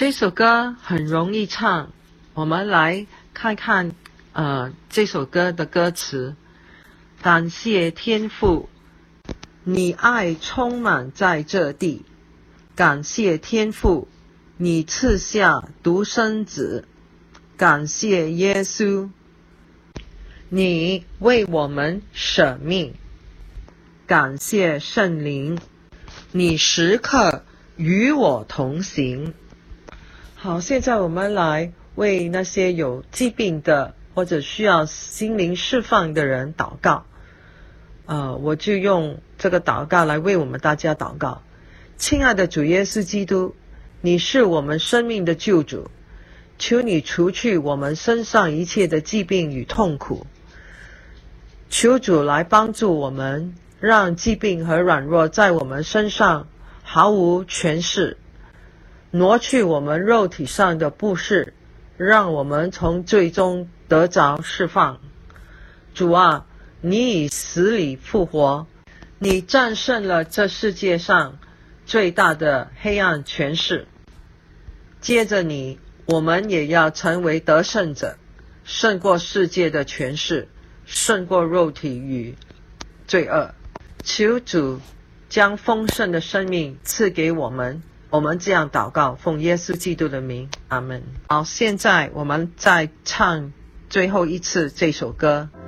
这首歌很容易唱，我们来看看这首歌的歌词。感谢天父，你爱充满在这地。感谢天父，你赐下独生子。感谢耶稣，你为我们舍命。感谢圣灵，你时刻与我同行。好，现在我们来为那些有疾病的或者需要心灵释放的人祷告。我就用这个祷告来为我们大家祷告。亲爱的主耶稣基督，你是我们生命的救主，求你除去我们身上一切的疾病与痛苦。求主来帮助我们，让疾病和软弱在我们身上毫无权势，挪去我们肉体上的不适，让我们从罪中得着释放。主啊，你以死里复活，你战胜了这世界上最大的黑暗权势。接着你，我们也要成为得胜者，胜过世界的权势，胜过肉体与罪恶。求主将丰盛的生命赐给我们，我们这样祷告，奉耶稣基督的名，阿们。好，现在我们再唱最后一次这首歌。